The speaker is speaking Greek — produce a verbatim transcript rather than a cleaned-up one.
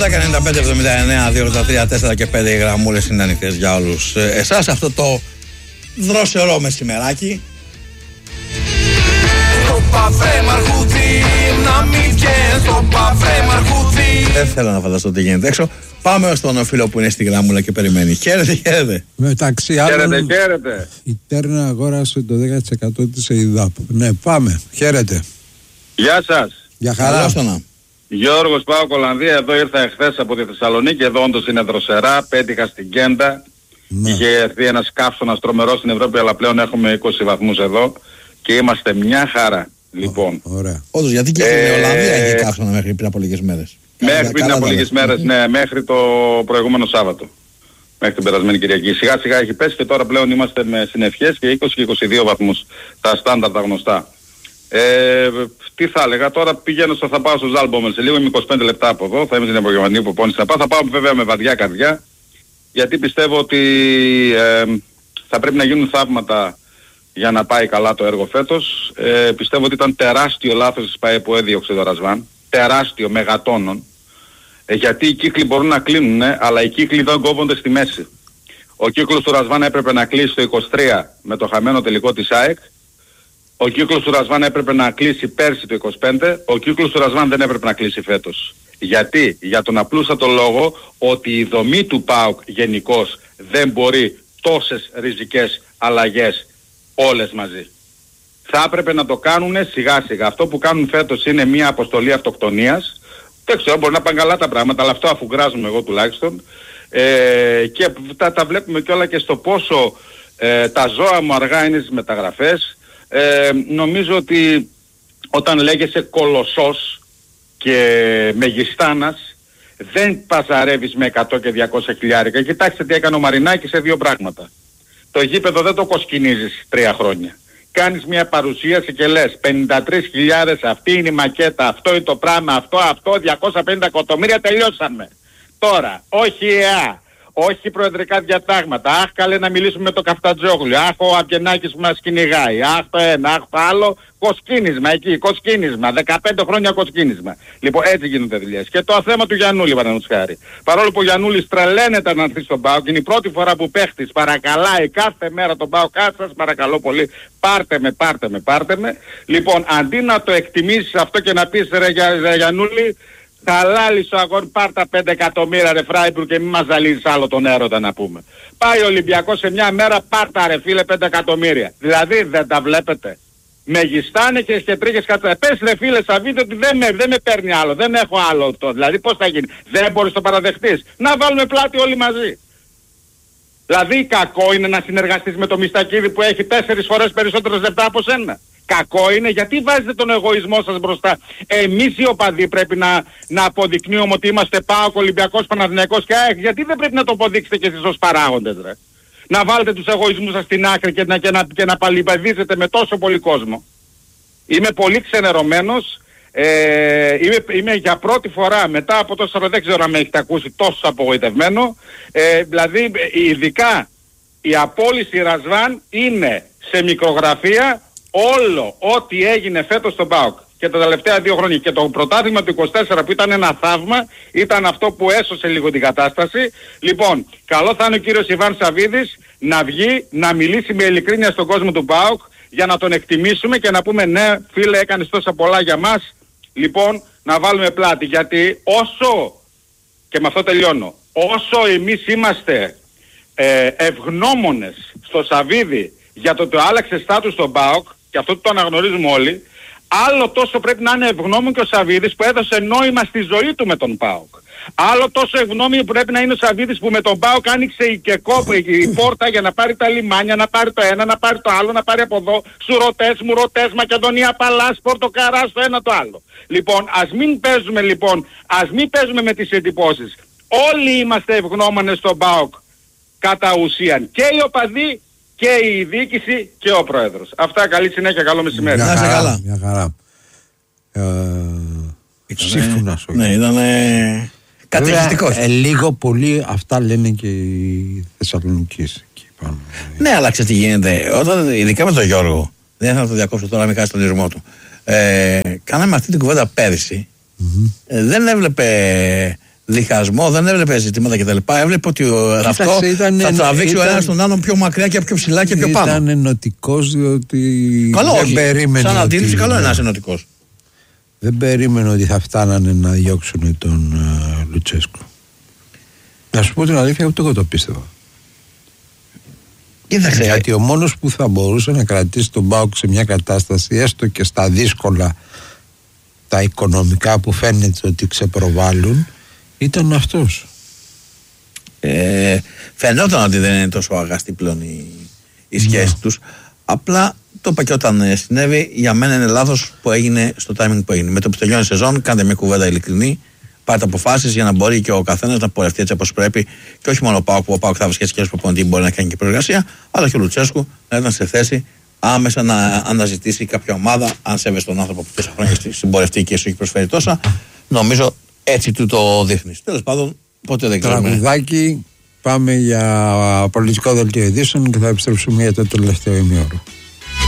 δέκα ενενήντα πέντε εβδομήντα εννέα δύο ογδόντα τρία τέσσερα και πέντε οι γραμμούλες είναι ανοιχτές για όλους εσάς αυτό το δροσερό μεσημεράκι. Δεν θέλω να φανταστώ τι γίνεται έξω. Πάμε στον φίλο που είναι στη γραμμούλα και περιμένει. Χαίρετε, χαίρετε. Μεταξύ άλλων, χαίρετε, χαίρετε. Η Τέρνα αγόρασε το δέκα τοις εκατό της ΕΙΔΑΠ. Ναι, πάμε. Χαίρετε. Γεια σας. Γεια χαρά. Γιώργος, πάω Ολλανδία. Εδώ ήρθα εχθές από τη Θεσσαλονίκη. Εδώ όντως είναι δροσερά. Πέτυχα στην Κέντα. Ναι. Είχε έρθει ένας καύσωνας τρομερός στην Ευρώπη, αλλά πλέον έχουμε είκοσι βαθμούς εδώ και είμαστε μια χαρά. Λοιπόν. Ωραία. Όντως, γιατί και στην ε... Ολλανδία είχε καύσωνα μέχρι πριν από λίγες μέρες. Μέχρι πριν από λίγες μέρες, ναι, μέχρι το προηγούμενο Σάββατο. Μέχρι την περασμένη Κυριακή. Σιγά σιγά έχει πέσει και τώρα πλέον είμαστε με συννεφιές και είκοσι και είκοσι δύο βαθμούς. Τα στάνταρτα γνωστά. Ε, τι θα έλεγα, τώρα πηγαίνω στο, θα πάω στο Ζάλμπομελ σε λίγο, είμαι είκοσι πέντε λεπτά από εδώ, θα είμαι στην απογευματινή υποπόνηση να πάω, θα πάω βέβαια με βαριά καρδιά, γιατί πιστεύω ότι ε, θα πρέπει να γίνουν θαύματα για να πάει καλά το έργο φέτος. Ε, πιστεύω ότι ήταν τεράστιο λάθος της ΠΑΕ που έδιωξε το Ρασβάν, τεράστιο, μεγατόνων, ε, γιατί οι κύκλοι μπορούν να κλείνουν, ε, αλλά οι κύκλοι δεν κόβονται στη μέση. Ο κύκλος του Ρασβάν έπρεπε να κλείσει το είκοσι τρία με το χαμένο τελικό της ΑΕΚ. Ο κύκλος του Ρασβάν έπρεπε να κλείσει πέρσι το είκοσι πέντε, ο κύκλος του Ρασβάν δεν έπρεπε να κλείσει φέτος. Γιατί? Για τον απλούστατο λόγο ότι η δομή του ΠΑΟΚ γενικώς δεν μπορεί τόσες ριζικές αλλαγές όλες μαζί. Θα έπρεπε να το κάνουν σιγά σιγά. Αυτό που κάνουν φέτος είναι μια αποστολή αυτοκτονίας. Δεν ξέρω, μπορεί να πάνε καλά τα πράγματα, αλλά αυτό αφουγκράζομαι εγώ τουλάχιστον. Ε, και τα, τα βλέπουμε κιόλα και στο πόσο ε, τα ζώα μου αργά είναι στις μεταγραφές. Ε, νομίζω ότι όταν λέγεσαι κολοσσός και μεγιστάνας δεν παζαρεύεις με εκατό και διακόσια χιλιάρικα. Κοιτάξτε τι έκανε ο Μαρινάκης σε δύο πράγματα. Το γήπεδο δεν το κοσκινίζεις τρία χρόνια. Κάνεις μια παρουσίαση και λες πενήντα τρεις χιλιάδες, αυτή είναι η μακέτα, αυτό είναι το πράγμα, αυτό, αυτό, διακόσια πενήντα εκατομμύρια, τελειώσαμε. Τώρα, όχι ΕΑ, όχι προεδρικά διατάγματα, αχ καλέ να μιλήσουμε με το Καφτατζόγλου, αχ ο Αυγενάκης που μας κυνηγάει, αχ το ένα, αχ το άλλο, κοσκίνισμα εκεί, κοσκίνισμα, δεκαπέντε χρόνια κοσκίνισμα. Λοιπόν έτσι γίνονται δουλειές. Και το θέμα του Γιαννούλη παραδείγματος χάρη. Παρόλο που ο Γιαννούλης τρελαίνεται να έρθει στον ΠΑΟΚ, είναι η πρώτη φορά που παίχτης παρακαλάει κάθε μέρα τον ΠΑΟΚ, σας παρακαλώ πολύ, πάρτε με, πάρτε με, πάρτε με. Λοιπόν, αντί να το εκτιμήσεις αυτό και να πεις ρε, ρε Γιαννούλη, χαλάλη στο αγόρι, πάρ' τα πέντε εκατομμύρια ρε Φράιμπουργκ και μην μας ζαλίζεις άλλο τον έρωτα να πούμε. Πάει ο Ολυμπιακός σε μια μέρα, πάρ' τα ρε φίλε πέντε εκατομμύρια. Δηλαδή δεν τα βλέπετε. Μεγιστάνεκες και τρίχες κατά. Πες ρε φίλε Σαββίδη ότι δεν με, δεν με παίρνει άλλο, δεν έχω άλλο το. Δηλαδή πώς θα γίνει. Δεν μπορείς το παραδεχτείς. Να βάλουμε πλάτη όλοι μαζί. Δηλαδή κακό είναι να συνεργαστείς με το Μιστακίδη που έχει τέσσερις φορές περισσότερες λεπτά από σένα. Κακό είναι, γιατί βάζετε τον εγωισμό σας μπροστά. Εμείς οι οπαδοί πρέπει να, να αποδεικνύουμε ότι είμαστε ΠΑΟΚ, Ολυμπιακός, Παναθηναϊκός και ΑΕΚ. Γιατί δεν πρέπει να το αποδείξετε και εσείς ως παράγοντες ρε. Να βάλετε τους εγωισμούς σας στην άκρη και να, και να, και να παλιπαδίζετε με τόσο πολύ κόσμο. Είμαι πολύ ξενερωμένος. Ε, είμαι, είμαι για πρώτη φορά μετά από τόσο, δεν ξέρω αν με έχετε ακούσει, τόσο απογοητευμένο. Ε, δηλαδή ειδικά η απόλυση Ρασβάν είναι σε μικρογραφία όλο ό,τι έγινε φέτος στον ΠΑΟΚ και τα τελευταία δύο χρόνια. Και το πρωτάθλημα του είκοσι τέσσερα που ήταν ένα θαύμα ήταν αυτό που έσωσε λίγο την κατάσταση. Λοιπόν, καλό θα είναι ο κύριος Ιβάν Σαββίδης να βγει, να μιλήσει με ειλικρίνεια στον κόσμο του ΠΑΟΚ για να τον εκτιμήσουμε και να πούμε ναι φίλε έκανες τόσα πολλά για μας. Λοιπόν, να βάλουμε πλάτη, γιατί όσο, και με αυτό τελειώνω, όσο εμείς είμαστε ε, ευγνώμονες στο Σαββίδη για το ότι άλλαξε στάτους στον ΠΑΟΚ, και αυτό το αναγνωρίζουμε όλοι, άλλο τόσο πρέπει να είναι ευγνώμων και ο Σαββίδης που έδωσε νόημα στη ζωή του με τον ΠΑΟΚ. Άλλο τόσο ευγνώμων πρέπει να είναι ο Σαββίδης που με τον ΠΑΟΚ άνοιξε η, κεκό, η πόρτα για να πάρει τα λιμάνια, να πάρει το ένα, να πάρει το άλλο, να πάρει από εδώ Σουρωτές, Μουρωτές, Μακεδονία, Παλάς, Πορτοκαράς, το ένα το άλλο. Λοιπόν, ας μην παίζουμε λοιπόν, ας μην παίζουμε με τις εντυπώσεις. Όλοι είμαστε ευγνώμονες στον ΠΑΟΚ κατά ουσίαν. Και οι οπαδοί και η διοίκηση και ο πρόεδρος. Αυτά, καλή συνέχεια, καλό μεσημέρι. Μια χαρά, καλά. Μια χαρά. Ε, Σύμφωνα. Ναι, ήταν καταιγιστικός. Ε, λίγο πολύ αυτά λένε και οι Θεσσαλονικείς. Ναι, αλλά ξέρεις τι γίνεται. Όταν, ειδικά με τον Γιώργο, δεν θα το διακόψω τώρα να μην χάσει τον λυρισμό του. Ε, κάναμε αυτή την κουβέντα πέρυσι. Mm-hmm. Ε, δεν έβλεπε διχασμό, δεν έβλεπε ζητήματα κτλ. Έβλεπε ότι ο, Κοίταξε, αυτό ήταν, θα τραβήξει ήταν, ο ένας τον άλλον πιο μακριά και πιο ψηλά και πιο πάνω. Ήταν ενωτικός διότι καλό, δεν όχι. περίμενε. Σαν αντίληψη, ότι, καλό είναι ένας ενωτικός. Δεν περίμενε ότι θα φτάνανε να διώξουν τον uh, Λουτσέσκου. Να σου πω την αλήθεια, ούτε εγώ το πίστευα. Κοίταξε. Γιατί ο μόνος που θα μπορούσε να κρατήσει τον ΠΑΟΚ σε μια κατάσταση, έστω και στα δύσκολα τα οικονομικά που φαίνεται ότι ξεπροβάλλουν, ήταν αυτός. Ε, φαινόταν ότι δεν είναι τόσο αγαστή πλέον η, η σχέση yeah. τους. Απλά το είπα και όταν ε, συνέβη, για μένα είναι λάθος που έγινε στο timing που έγινε. Με το που τελειώνει η σεζόν, κάντε μια κουβέντα ειλικρινή, πάρτε αποφάσεις για να μπορεί και ο καθένας να πορευτεί έτσι όπως πρέπει. Και όχι μόνο ο ΠΑΟΚ, που ο ΠΑΟΚ θα βρίσκει σχέση προπονητή, μπορεί να κάνει και προεργασία, αλλά και ο Λουτσέσκου να ήταν σε θέση άμεσα να αναζητήσει κάποια ομάδα, αν σέβεσαι τον άνθρωπο που τόσα χρόνια συμπορευτεί και σου έχει προσφέρει τόσα. Νομίζω έτσι του το δείχνει. Τέλος πάντων, ποτέ δεν ξέρουμε. Τραγουδάκι, πάμε για πολιτικό δελτίο ειδήσεων και θα επιστρέψουμε για το τελευταίο ημίωρο.